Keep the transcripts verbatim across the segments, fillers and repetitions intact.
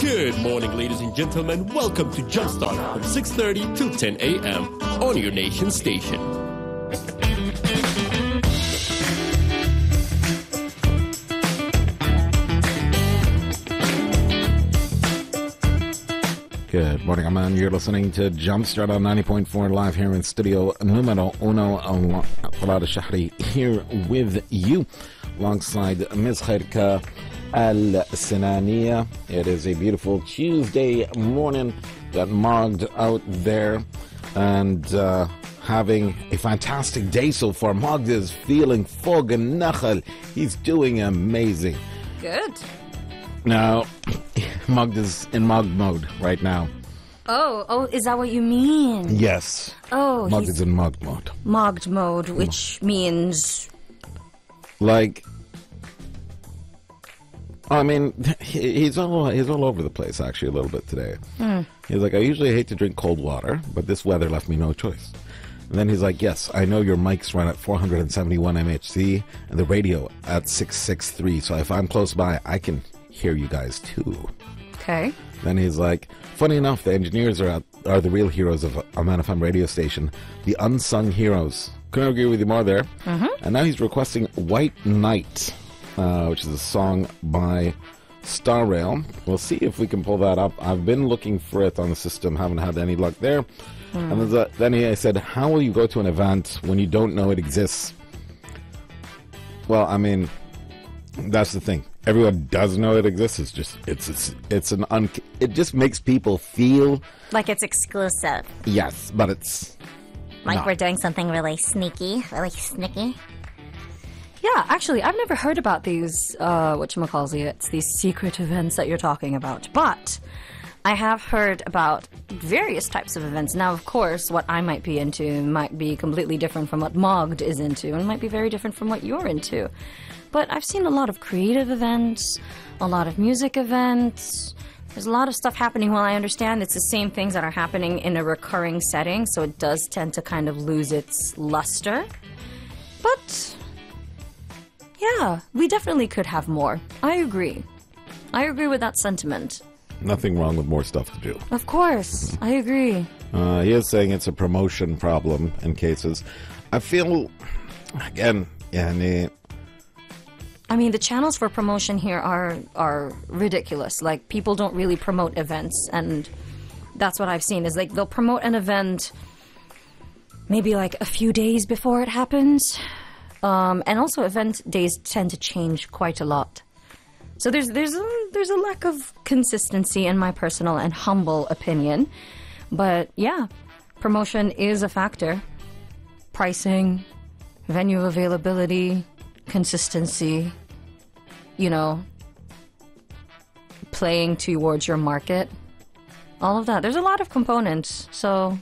Good morning, ladies and gentlemen. Welcome to Jumpstart from six thirty till ten a.m. on your nation station. Good morning, Amman. You're listening to Jumpstart on ninety point four live here in studio numero uno. Talal Shahri here with you alongside Miz Khairka Al-Sinaniya. It is a beautiful Tuesday morning. Got Mogd out there and uh, having a fantastic day so far. Mogd is feeling fog and nakhal. He's doing amazing. Good. Now, Mogd is in Mogd mode right now. Oh, oh, is that what you mean? Yes. Oh, Mogd he's is in Mogd mode. Mogd mode, which means... Like... I mean, he's all he's all over the place, actually, a little bit today. Mm. He's like, I usually hate to drink cold water, but this weather left me no choice. And then he's like, yes, I know your mics run at four hundred seventy-one M H C and the radio at six sixty-three, so if I'm close by, I can hear you guys too. Okay. Then he's like, funny enough, the engineers are are the real heroes of Amman F M radio station, the unsung heroes. Couldn't agree with you more there. Mm-hmm. And now he's requesting White Knight, uh, which is a song by Star Rail. We'll see if we can pull that up. I've been looking for it on the system, haven't had any luck there. Mm. And a, then he said, how will you go to an event when you don't know it exists? Well, I mean, that's the thing. Everyone does know it exists. It's just, it's, it's, it's an, un- it just makes people feel... like it's exclusive. Yes, but it's Like not. We're doing something really sneaky, really sneaky. Yeah, actually, I've never heard about these, uh, whatchamacallit, these secret events that you're talking about. But I have heard about various types of events. Now, of course, what I might be into might be completely different from what Mogd is into, and might be very different from what you're into. But I've seen a lot of creative events, a lot of music events. There's a lot of stuff happening. While I understand it's the same things that are happening in a recurring setting, so it does tend to kind of lose its luster. But... yeah, we definitely could have more. I agree. I agree with that sentiment. Nothing wrong with more stuff to do. Of course, I agree. Uh, he is saying it's a promotion problem in cases. I feel, again, yeah, I mean, the channels for promotion here are are ridiculous. Like, people don't really promote events, and that's what I've seen, is like they'll promote an event maybe like a few days before it happens. Um, and also, event days tend to change quite a lot. So there's there's a, there's a lack of consistency in my personal and humble opinion. But yeah, promotion is a factor. Pricing, venue availability, consistency, you know, playing towards your market, all of that. There's a lot of components, so...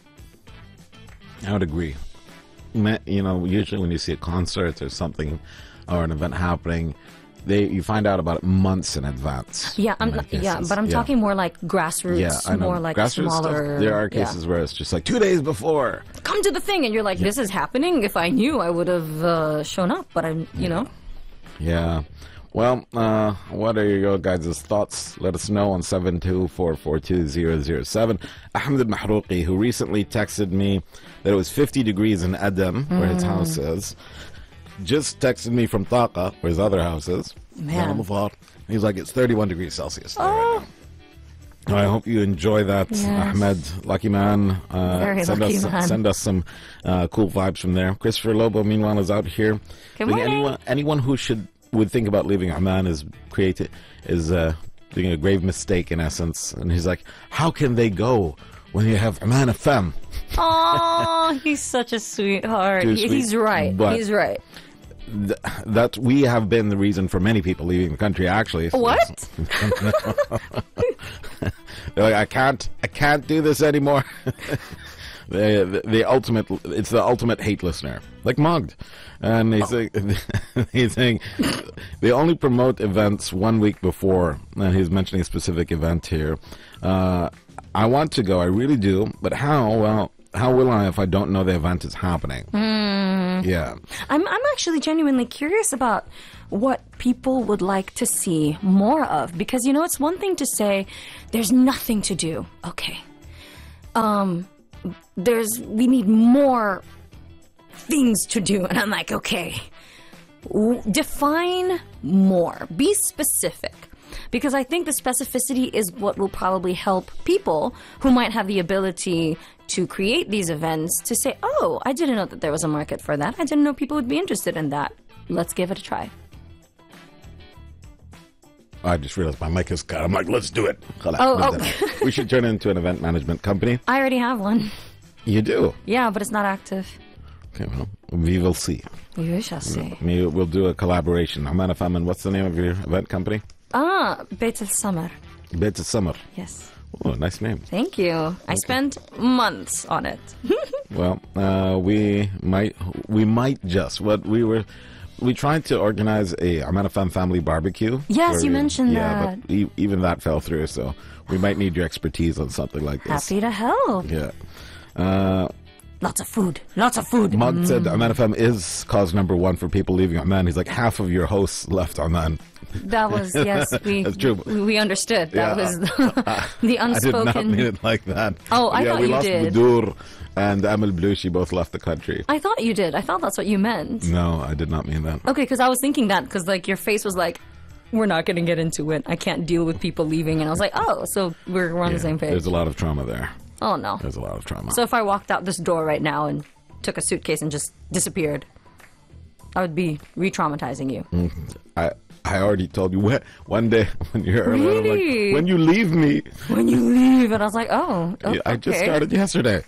I would agree. You know, usually when you see a concert or something, or an event happening, they you find out about it months in advance. Yeah, I'm not, yeah, but I'm yeah. talking more like grassroots, yeah, I know. more like grassroots smaller. Stuff, there are cases yeah. where it's just like two days before. Come to the thing, and you're like, yeah. this is happening. If I knew, I would have uh, shown up. But I'm, you know. Yeah. Well, uh, what are your guys' thoughts? Let us know on seven two four four two zero zero seven. Ahmed al-Mahrouqi, who recently texted me that it was fifty degrees in Adam, mm. where his house is, just texted me from Taqa, where his other house is. Man. He's like, it's thirty-one degrees Celsius there oh. right now. I hope you enjoy that, yes. Ahmed. Lucky man. Uh, Very send lucky us, man. Send us some uh, cool vibes from there. Christopher Lobo, meanwhile, is out here. Good morning. Anyone, anyone who should would think about leaving Amman is created is uh, doing a grave mistake in essence. And he's like, how can they go when you have Amman F M? Oh, he's such a sweetheart. Too He, sweet, he's right. but- He's right. Th- that we have been the reason for many people leaving the country. Actually, What? They're like, I can't, I can't do this anymore. the, the the ultimate, it's the ultimate hate listener, like Mogd, and he's saying, he's saying they only promote events one week before, and he's mentioning a specific event here. Uh, I want to go, I really do, but how? Well, how will I if I don't know the event is happening? Mm. Yeah. I'm I'm actually genuinely curious about what people would like to see more of, because you know it's one thing to say there's nothing to do. Okay. Um there's we need more things to do, and I'm like, okay. W- define more. Be specific. Because I think the specificity is what will probably help people who might have the ability to create these events to say, oh, I didn't know that there was a market for that. I didn't know people would be interested in that. Let's give it a try. I just realized my mic is cut. I'm like, let's do it. Oh, oh. We should turn it into an event management company. I already have one. You do? Yeah, but it's not active. Okay, well, we will see. We shall see. Maybe we'll do a collaboration. Aman F M, and what's the name of your event company? Ah, Beit al-Samar. Beit al-Samar. Yes. Oh, nice name. Thank you. I spent months on it. Well, uh, we might we might just what we were we tried to organize a Aman F M family barbecue. Yes, where you we- mentioned yeah, that. but e- even that fell through. So we might need your expertise on something like this. Happy to help. Yeah. Uh, Lots of food. Lots of food. Mug said Aman F M is cause number one for people leaving Oman. He's like, half of your hosts left Oman. That was, yes, we That's true. we, we understood. That Yeah. was the, the I did not unspoken. mean it like that. Oh, I yeah, thought we you lost did. Budur and Amal Blushi both left the country. I thought you did. I thought that's what you meant. No, I did not mean that. Okay, because I was thinking that because like your face was like, we're not going to get into it. I can't deal with people leaving, and I was like, oh, so we're, we're on the Yeah, same page. There's a lot of trauma there. Oh no. There's a lot of trauma. So if I walked out this door right now and took a suitcase and just disappeared, I would be re-traumatizing you. I I already told you when, one day when you're early, I'm Really? like, when you leave me. When you leave, and I was like, oh, oh Yeah, I just okay. started yesterday.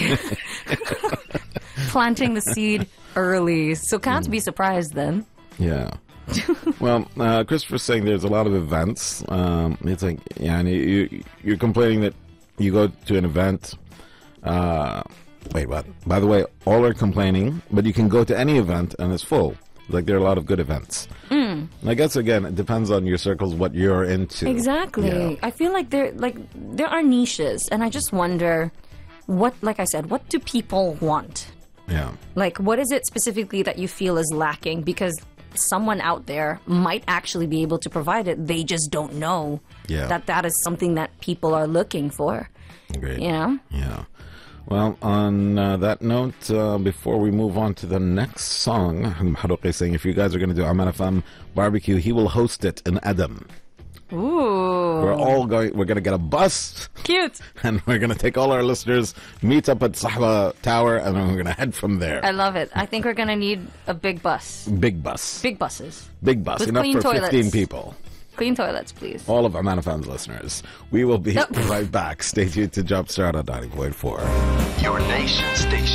Planting the seed early, so can't be surprised then. Yeah. Well, uh, Christopher's saying there's a lot of events. Um, it's like, yeah, and you, you, you're complaining that you go to an event. Uh, wait, what? By the way, all are complaining, but you can go to any event and it's full. Like, there are a lot of good events. Mm. I guess, again, it depends on your circles, what you're into. Exactly. Yeah. I feel like there like there are niches, and I just wonder what, like I said, what do people want? Yeah. Like, what is it specifically that you feel is lacking? Because someone out there might actually be able to provide it. They just don't know Yeah. that that is something that people are looking for. Great. You know? Yeah. Well, on uh, that note, uh, before we move on to the next song, Maharuq is saying if you guys are going to do Aman F M barbecue, he will host it in Adam. Ooh. We're all going. We're going to get a bus, Cute. and we're going to take all our listeners, meet up at Sahba Tower, and then we're going to head from there. I love it. I think we're going to need a big bus. Big bus. Big buses. Big bus. with Enough clean for toilets. fifteen people. Clean toilets, please. All of Aman F M's listeners. We will be Yep. right back. Stay tuned to Jumpstart on ninety point four. Your nation station.